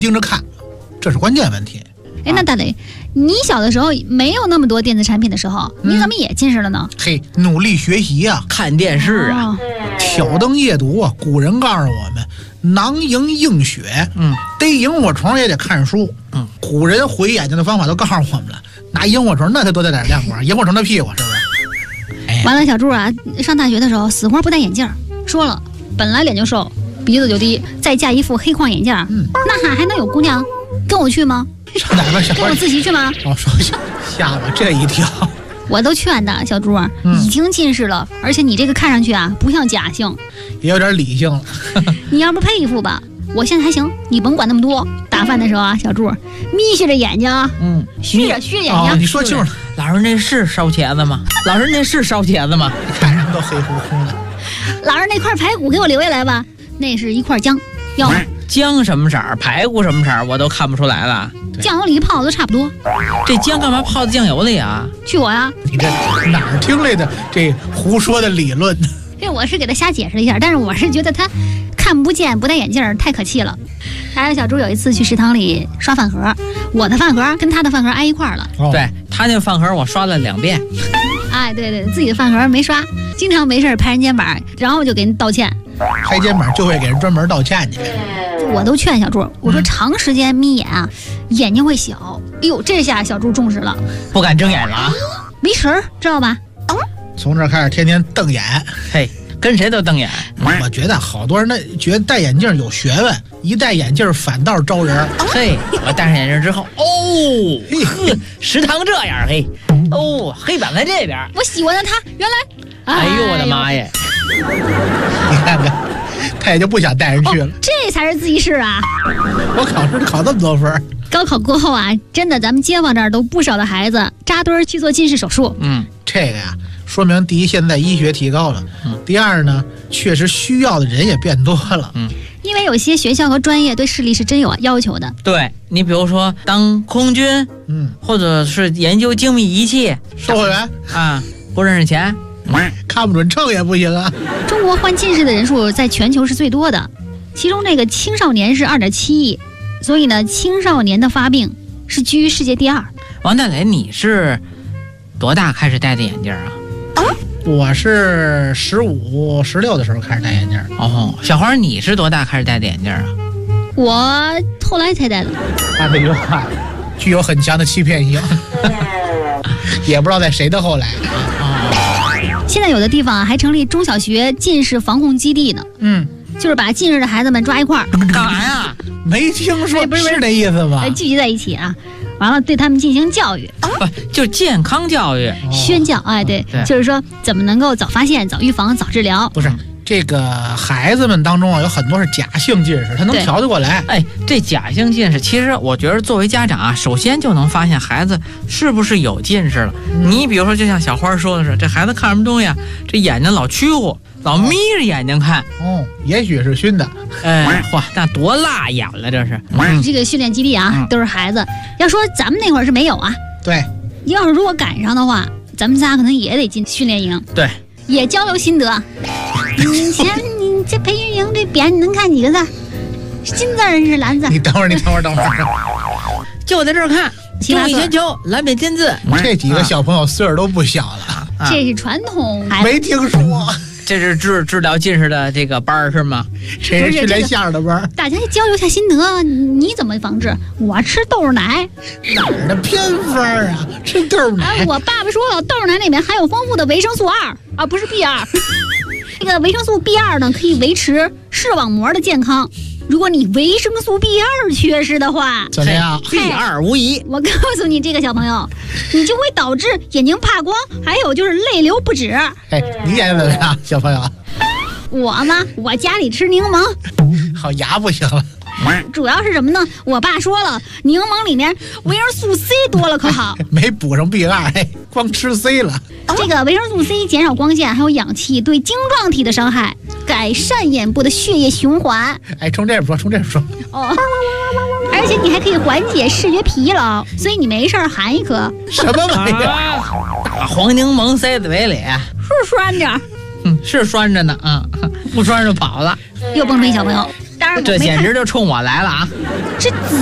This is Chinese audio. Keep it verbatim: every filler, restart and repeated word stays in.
盯着看，这是关键问题。 哎，那大磊，你小的时候没有那么多电子产品的时候，你怎么也近视了呢？ 嗯、嘿，努力学习啊， 看电视啊， 哦、 挑灯夜读啊。古人告诉我们，囊萤映雪，嗯，逮萤火虫也得看书，嗯，古人毁眼睛的方法都告诉我们了，拿萤火虫那才多带点亮光，萤火虫的屁股是不是？ 哎、完了，小柱啊，上大学的时候死活不戴眼镜，说了，本来脸就瘦，鼻子就低，再加一副黑框眼镜，嗯，那还还能有姑娘跟我去吗？ 上哪个小跟我自习去吗？ 哦，说吓吓我这一跳。 我都劝的小朱、嗯、已经近视了，而且你这个看上去啊不像假性， 也有点理性了。 你要不配一副吧，我现在还行，你甭管那么多。打饭的时候啊，小朱眯着眼睛，嗯，虚着虚着眼睛、 哦。你说清楚， 老师那是烧茄子吗？老师那是烧茄子吗？ 看人都黑乎乎的。 老师那块排骨给我留下来吧，那是一块姜，要姜什么色儿，排骨什么色儿，我都看不出来了。 酱油里泡的都差不多。 这姜干嘛泡在酱油里啊？ 去我呀！ 你这哪儿听来的这胡说的理论呢？ 这我是给他瞎解释了一下，但是我是觉得他看不见不戴眼镜太可气了。还有小朱有一次去食堂里刷饭盒，我的饭盒跟他的饭盒挨一块儿了。 哦、对他那饭盒我刷了两遍。 哎，对对，自己的饭盒没刷，经常没事拍人肩膀，然后就给人道歉。 拍肩膀就会给人专门道歉去。 我都劝小朱，我说长时间眯眼啊，嗯、眼睛会小。哎呦，这下小朱重视了， 不敢睁眼了啊， 没神儿，知道吧？ 从这开始天天瞪眼， 嘿，跟谁都瞪眼。 我觉得好多人那觉得戴眼镜有学问，一戴眼镜反倒招人。 嘿，我戴上眼镜之后，哦，呵，食堂这样，嘿，哦，黑板在这边。 我喜欢的他，原来， 哎呦我的妈呀！ 你看看，他也就不想带人去了。 哦、这才是自习室啊！ 我考试考这么多分。 高考过后啊，真的，咱们街坊这儿都不少的孩子扎堆儿去做近视手术。 嗯，这个呀，说明第一，现在医学提高了；嗯、第二呢，确实需要的人也变多了。嗯， 因为有些学校和专业对视力是真有要求的。 对，你比如说当空军，嗯，或者是研究精密仪器， 售货员啊，不认识钱。 看不准秤也不行啊！ 中国患近视的人数在全球是最多的，其中这个青少年是二点七亿，所以呢，青少年的发病是居世界第二。 王大雷，你是多大开始戴的眼镜啊？ 我是十五、十六的时候开始戴眼镜。 哦，小花，你是多大开始戴的眼镜啊？ 我后来才戴的。 他这句话具有很强的欺骗性，也不知道在谁的后来啊。 现在有的地方还成立中小学近视防控基地呢。嗯，就是把近视的孩子们抓一块儿， 干嘛呀？ 没听说，不是是那意思吧？ 聚集在一起啊，完了对他们进行教育， 不就健康教育、 宣教？哎，对，对就是说怎么能够早发现、早预防、早治疗。 不是。这个孩子们当中啊，有很多是假性近视，他能调得过来。 哎，这假性近视，其实我觉得作为家长啊，首先就能发现孩子是不是有近视了。嗯、你比如说，就像小花说的是，这孩子看什么东西啊，这眼睛老曲乎，老眯着眼睛看。 哦，也许是熏的。 哎，嚯，那多辣眼了，这是。 嗯、这个训练基地啊，嗯、都是孩子。要说咱们那会儿是没有啊。 对。 要是如果赶上的话，咱们仨可能也得进训练营。 对。 也交流心得。以前你这培训营这匾能看几个字？金字是蓝字。 你等会儿，你等会儿，等会儿， 就在这儿看。中意全球蓝匾金字。 这几个小朋友岁数都不小了， 啊、这是传统。 没听说。 这是治治疗近视的这个班儿是吗？ 这是训练相声的班儿。 大家交流一下心得，你怎么防治？我吃豆乳奶。 哪儿的偏方啊？吃豆乳奶、 啊？我爸爸说了，豆乳奶里面含有丰富的维生素二啊，不是 B 二。这个维生素 B 二 呢，可以维持视网膜的健康。如果你维生素 B 二 缺失的话， 怎么样 ？B 二 无疑。 我告诉你，这个小朋友，你就会导致眼睛怕光，还有就是泪流不止。 哎，你眼睛怎么样，小朋友？ 我吗？我家里吃柠檬， 好牙不行了。 主要是什么呢？我爸说了，柠檬里面维生素 C 多了可好， 没补上 B 二，哎，光吃 C 了。 这个维生素 C 减少光线还有氧气对晶状体的伤害，改善眼部的血液循环。 哎，从这边说，从这边说。 哦，而且你还可以缓解视觉疲劳，所以你没事含一颗。 什么玩意儿？ 大黄柠檬塞子嘴里， 是拴着。 嗯，是拴着呢啊，不拴就跑了。 又蹦出一小朋友，大儿， 这我没看简直就冲我来了啊！ 这